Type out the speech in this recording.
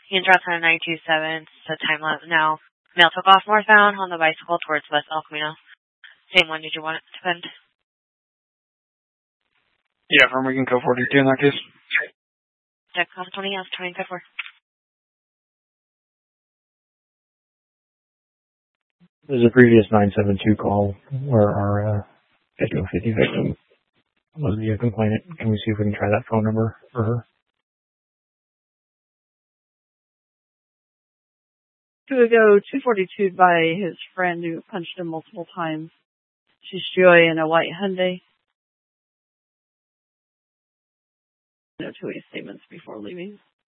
He dropped on a 927, so time lapse now. Male took off northbound on the bicycle towards West El Camino. Same one, did you want it to bend? Yeah, we can go 42 in that case. Check off 20, I was 25-4. There's a previous 972 call where our 50 victim was the complainant. Can we see if we can try that phone number for her? To go 242 by his friend who punched him multiple times. She's Joy in a white Hyundai. No two-way statements before leaving.